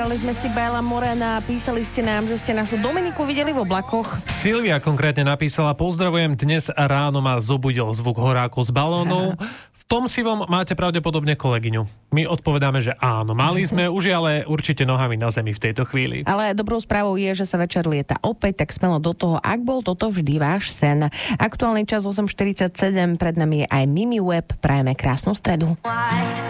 Zahrali sme si Bela Morena a písali ste nám, že ste našu Dominiku videli v oblakoch. Silvia konkrétne napísala: pozdravujem, dnes ráno ma zobudil zvuk horákov z balónov. V tom sivom máte pravdepodobne kolegyňu. My odpovedáme, že áno, mali sme, už je ale určite nohami na zemi v tejto chvíli. Ale dobrou správou je, že sa večer lieta opäť, tak smelo do toho, ak bol toto vždy váš sen. Aktuálny čas 8:47, pred nami je aj Mimi Web, prajeme krásnu stredu.